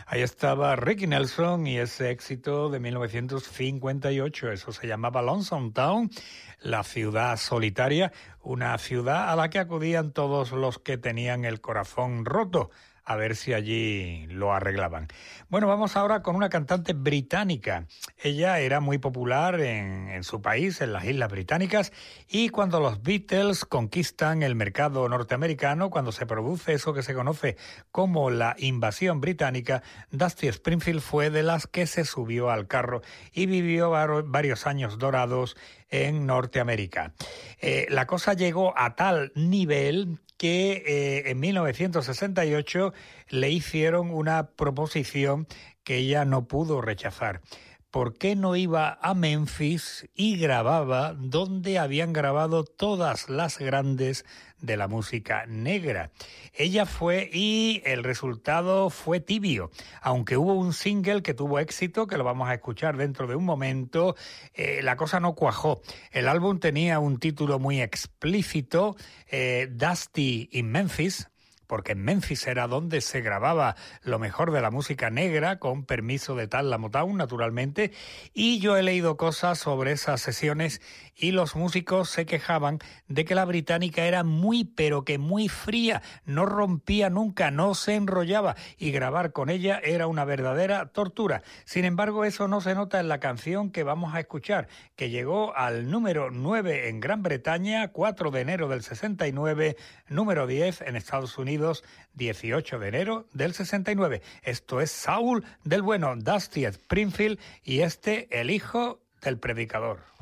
Ahí estaba Ricky Nelson y ese éxito de 1958, eso se llamaba Lonesome Town, la ciudad solitaria, una ciudad a la que acudían todos los que tenían el corazón roto, a ver si allí lo arreglaban. Bueno, vamos ahora con una cantante británica. Ella era muy popular en su país, en las Islas Británicas, y cuando los Beatles conquistan el mercado norteamericano, cuando se produce eso que se conoce como la invasión británica, Dusty Springfield fue de las que se subió al carro y vivió varios años dorados en Norteamérica. La cosa llegó a tal nivel que en 1968 le hicieron una proposición que ella no pudo rechazar. ¿Por qué no iba a Memphis y grababa donde habían grabado todas las grandes de la música negra? Ella fue y el resultado fue tibio, aunque hubo un single que tuvo éxito, que lo vamos a escuchar dentro de un momento, la cosa no cuajó. El álbum tenía un título muy explícito, Dusty in Memphis, porque en Memphis era donde se grababa lo mejor de la música negra, con permiso de tal la Motown, naturalmente, y yo he leído cosas sobre esas sesiones y los músicos se quejaban de que la británica era muy, pero que muy fría, no rompía nunca, no se enrollaba, y grabar con ella era una verdadera tortura. Sin embargo, eso no se nota en la canción que vamos a escuchar, que llegó al número 9 en Gran Bretaña, 4 de enero del 69, número 10 en Estados Unidos, 18 de enero del 69. Esto es Saúl del bueno, Dusty Springfield, y el hijo del predicador.